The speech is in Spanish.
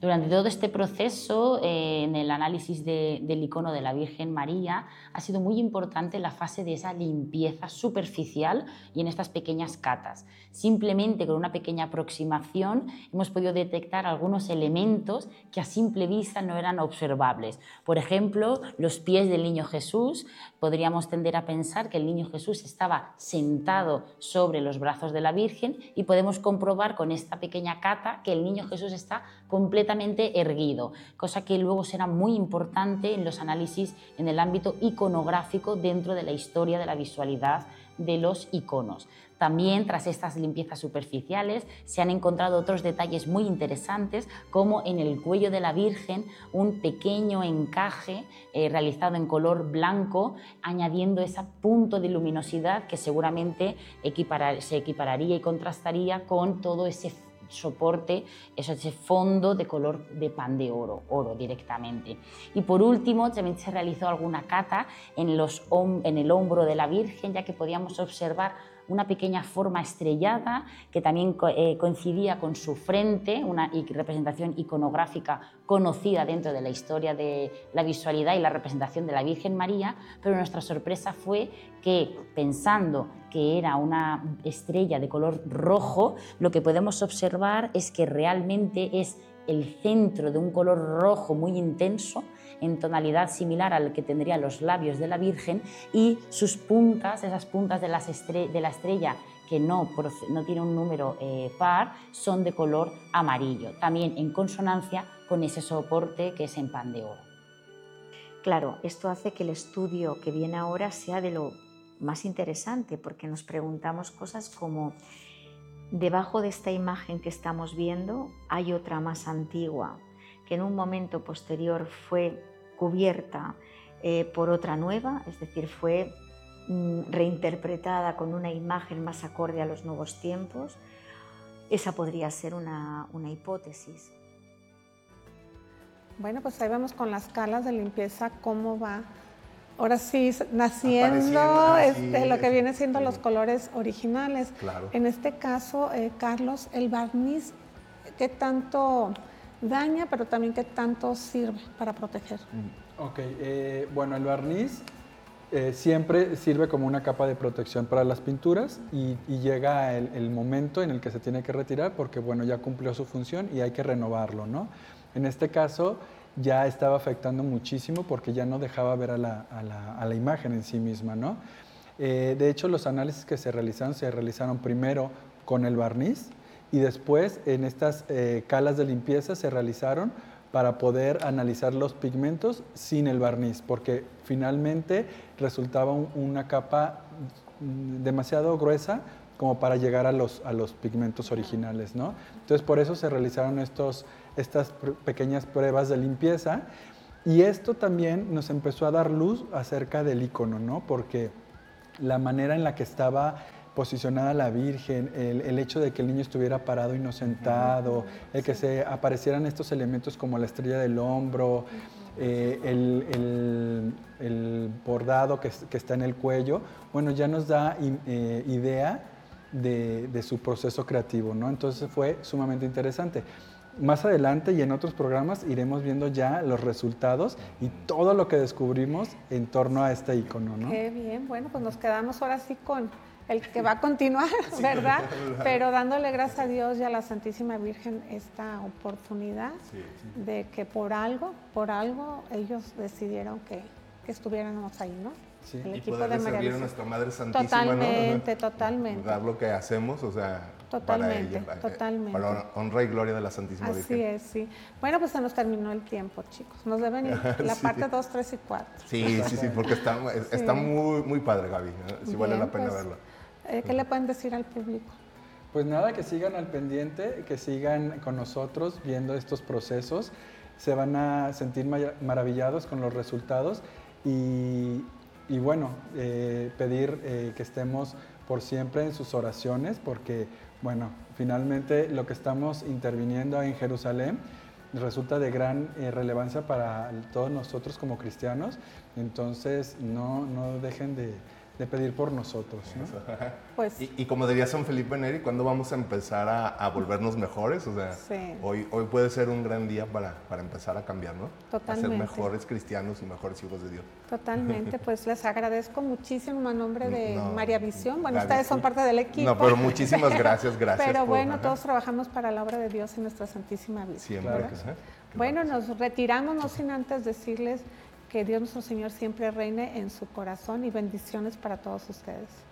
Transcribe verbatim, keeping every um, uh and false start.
Durante todo este proceso, eh, en el análisis de, del icono de la Virgen María, ha sido muy importante la fase de esa limpieza superficial y en estas pequeñas catas. Simplemente con una pequeña aproximación hemos podido detectar algunos elementos que a simple vista no eran observables. Por ejemplo, los pies del niño Jesús. Podríamos tender a pensar que el niño Jesús estaba sentado sobre los brazos de la Virgen y podemos comprobar con esta pequeña cata que el niño Jesús está completamente erguido, cosa que luego será muy importante en los análisis en el ámbito iconográfico dentro de la historia de la visualidad de los iconos. También, tras estas limpiezas superficiales, se han encontrado otros detalles muy interesantes, como en el cuello de la Virgen un pequeño encaje eh, realizado en color blanco, añadiendo ese punto de luminosidad que seguramente equiparar, se equipararía y contrastaría con todo ese soporte, ese fondo de color de pan de oro, oro directamente. Y por último, también se realizó alguna cata en, los, en el hombro de la Virgen, ya que podíamos observar una pequeña forma estrellada que también eh, coincidía con su frente, una representación iconográfica conocida dentro de la historia de la visualidad y la representación de la Virgen María, pero nuestra sorpresa fue que, pensando que era una estrella de color rojo, lo que podemos observar es que realmente es el centro de un color rojo muy intenso, en tonalidad similar al que tendrían los labios de la Virgen, y sus puntas, esas puntas de, las estre de la estrella que no, no tiene un número eh, par, son de color amarillo, también en consonancia con ese soporte que es en pan de oro. Claro, esto hace que el estudio que viene ahora sea de lo más interesante, porque nos preguntamos cosas como: debajo de esta imagen que estamos viendo hay otra más antigua, que en un momento posterior fue cubierta eh, por otra nueva, es decir, fue mm, reinterpretada con una imagen más acorde a los nuevos tiempos. Esa podría ser una, una hipótesis. Bueno, pues ahí vamos con las calas de limpieza, cómo va ahora sí naciendo este, lo que viene siendo sí. los colores originales. Claro. En este caso, eh, Carlos, el barniz, ¿qué tanto daña, pero también qué tanto sirve para proteger? Ok, eh, bueno, el barniz eh, siempre sirve como una capa de protección para las pinturas y, y llega el, el momento en el que se tiene que retirar porque, bueno, ya cumplió su función y hay que renovarlo, ¿no? En este caso ya estaba afectando muchísimo porque ya no dejaba ver a la, a la, a la imagen en sí misma, ¿no? Eh, de hecho, los análisis que se realizaron se realizaron primero con el barniz y después en estas eh, calas de limpieza se realizaron para poder analizar los pigmentos sin el barniz, porque finalmente resultaba un, una capa demasiado gruesa como para llegar a los, a los pigmentos originales, ¿no? Entonces, por eso se realizaron estos, estas pequeñas pruebas de limpieza y esto también nos empezó a dar luz acerca del icono, ¿no? Porque la manera en la que estaba posicionada la Virgen, el, el hecho de que el niño estuviera parado y no sentado, el que se aparecieran estos elementos como la estrella del hombro, eh, el, el, el bordado que, que está en el cuello, bueno, ya nos da eh, idea de, de su proceso creativo, ¿no? Entonces fue sumamente interesante. Más adelante y en otros programas iremos viendo ya los resultados y todo lo que descubrimos en torno a este icono, ¿no? Qué bien, bueno, pues nos quedamos ahora sí con el que va a continuar, ¿verdad? Pero dándole gracias a Dios y a la Santísima Virgen esta oportunidad sí, sí. de que por algo, por algo ellos decidieron que, que estuviéramos ahí, ¿no? Sí. El y equipo poderle de servir a nuestra Madre Santísima, totalmente, ¿no? Totalmente, dar lo que hacemos, o sea, totalmente, para ella, totalmente. Para honra y gloria de la Santísima Así Virgen. Así es, sí. Bueno, pues se nos terminó el tiempo, chicos. Nos deben ir la sí. parte dos, tres y cuatro. Sí, sí, sí, porque está, está sí. muy, muy padre, Gaby. Sí Bien, vale la pena pues, verlo. Eh, ¿Qué le pueden decir al público? Pues nada, que sigan al pendiente, que sigan con nosotros viendo estos procesos. Se van a sentir maravillados con los resultados y... Y bueno, eh, pedir eh, que estemos por siempre en sus oraciones, porque, bueno, finalmente lo que estamos interviniendo en Jerusalén resulta de gran eh, relevancia para todos nosotros como cristianos. Entonces, no, no dejen de, de pedir por nosotros, ¿no? Pues, y, y como diría San Felipe Neri, ¿cuándo vamos a empezar a, a volvernos mejores? O sea, sí. hoy, hoy puede ser un gran día para, para empezar a cambiar, ¿no? Totalmente. A ser mejores cristianos y mejores hijos de Dios. Totalmente, pues les agradezco muchísimo a nombre de No, María Visión. Bueno, Gaby, ustedes son parte del equipo. No, pero muchísimas gracias, gracias. Pero por- bueno, ajá. todos trabajamos para la obra de Dios en nuestra Santísima Virgen. Siempre. Claro que ajá. Bueno, nos retiramos, no sin antes decirles que Dios nuestro Señor siempre reine en su corazón y bendiciones para todos ustedes.